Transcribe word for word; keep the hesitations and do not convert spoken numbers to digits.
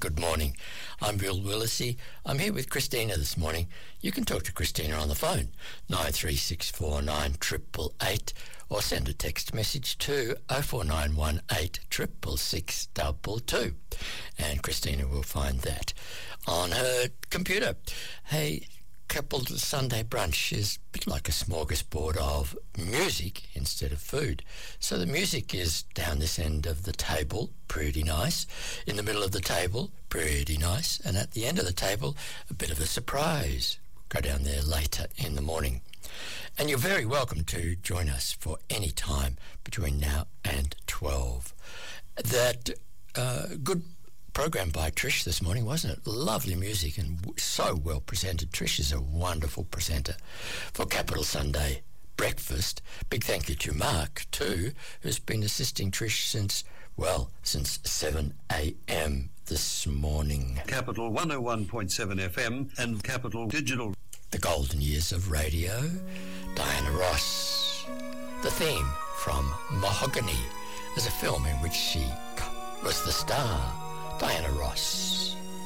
good morning. I'm Bill Willisey. I'm here with Christina this morning. You can talk to Christina on the phone, nine three six four nine eight eight eight, or send a text message to oh four nine one eight six six six two two, and Christina will find that on her computer. Hey, Coupled Sunday brunch is a bit like a smorgasbord of music instead of food. So the music is down this end of the table, pretty nice. In the middle of the table, pretty nice. And at the end of the table, a bit of a surprise. Go down there later in the morning. And you're very welcome to join us for any time between now and twelve. That uh, good program by Trish this morning, wasn't it? Lovely music and w- so well presented. Trish is a wonderful presenter for Capital Sunday Breakfast. Big thank you to Mark too, who's been assisting Trish since, well, since seven a.m. this morning. Capital one oh one point seven F M and Capital Digital. The golden years of radio. Diana Ross. The theme from Mahogany as a film in which she was the star. Diana Ross.